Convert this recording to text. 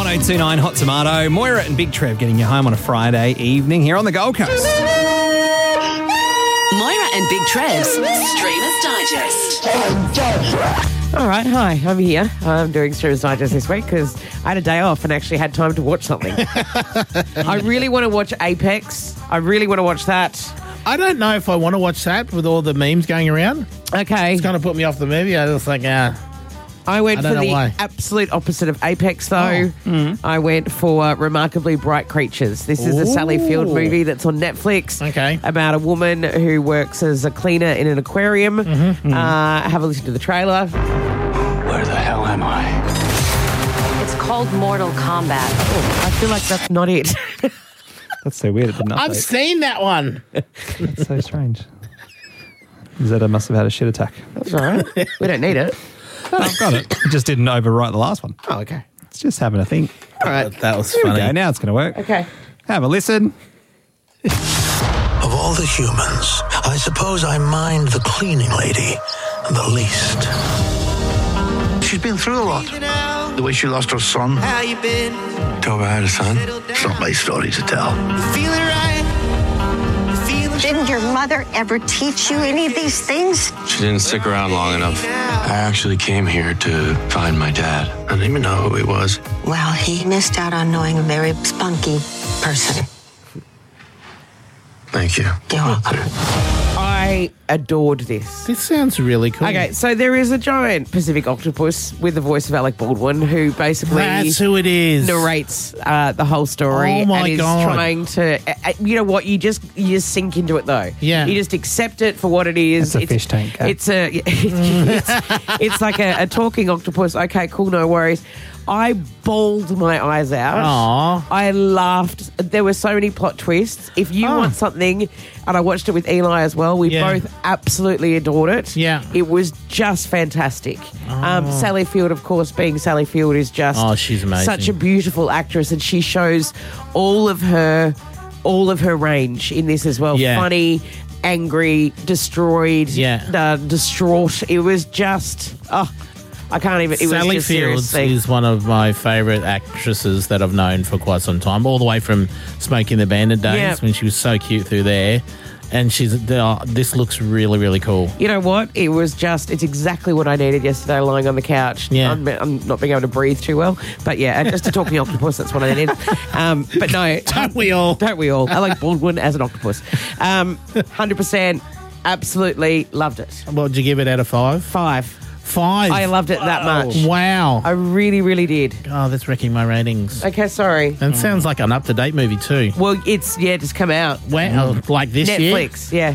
1029 Hot Tomato. Moira and Big Trev getting you home on a Friday evening here on the Gold Coast. Moira and Big Trev's Streamers Digest. All right, hi, I'm here. I'm doing Streamers Digest this week because I had a day off and actually had time to watch something. I really want to watch Apex. I really want to watch that. I don't know if I want to watch that with all the memes going around. Okay. It's kind of put me off the movie. I was like, I went I for don't know the why. absolute opposite of Apex, though. I went for Remarkably Bright Creatures. This is a Sally Field movie that's on Netflix. Okay. About a woman who works as a cleaner in an aquarium. Have a listen to the trailer. Where the hell am I? It's called Mortal Kombat. I feel like that's not it. That's so weird. It didn't I've update. seen that one. That's so strange. Zeta must have had a shit attack. That's all right. We don't need it. I've got it. It just didn't overwrite the last one. Oh, okay. It's just having a think. All right. That was There we funny. go. Now it's going to work. Okay. Have a listen. Of all the humans, I suppose I mind the cleaning lady the least. She's been through a lot. The way she lost her son. How you been? Tova had a son. It's not my story to tell. Feeling right? Feeling Didn't your mother ever teach you any of these things? She didn't stick around long enough. I actually came here to find my dad. I didn't even know who he was. Well, he missed out on knowing a very spunky person. Thank you. You're welcome. I adored this. This sounds really cool. Okay, so there is a giant Pacific octopus with the voice of Alec Baldwin who basically That's who it is. narrates the whole story Oh, my and is God. trying to you know what, you just sink into it though. Yeah. You just accept it for what it is. It's a fish tank, eh? It's like a talking octopus. Okay, cool, no worries. I bawled my eyes out. Aw. I laughed. There were so many plot twists. If you want something, and I watched it with Eli as well, we Yeah. both absolutely adored it. Yeah. It was just fantastic. Sally Field, of course, being Sally Field, is just she's amazing. such a beautiful actress, and she shows all of her range in this as well. Yeah. Funny, angry, destroyed, Yeah. distraught. It was just, I can't even. It Sally was just serious Fields thing. is one of my favourite actresses that I've known for quite some time, all the way from Smokey and the Bandit days Yeah. when she was so cute through there. And this looks really, really cool. You know what? It's exactly what I needed yesterday lying on the couch. Yeah. I'm not being able to breathe too well. But yeah, and just a talking octopus, that's what I needed. But no. Don't we all? Don't we all? I like Baldwin as an octopus. 100%, absolutely loved it. What did you give it out of 5? 5. 5? I loved it that much. Wow. I really, really did. Oh, that's wrecking my ratings. Okay, sorry. And it sounds like an up-to-date movie too. Well, it's just come out. Wow, like this year? Netflix, yeah.